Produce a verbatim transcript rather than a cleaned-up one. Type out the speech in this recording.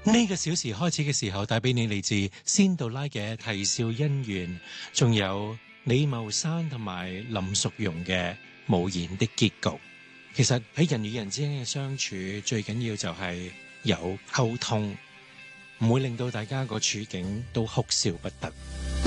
呢個小時開始嘅時候，帶俾你嚟自仙杜拉嘅啼笑姻緣，仲有李茂山同埋林淑容嘅無言的結局。其實喺人與人之間嘅相處，最緊要就係有溝通，唔會令到大家個處境都哭笑不得。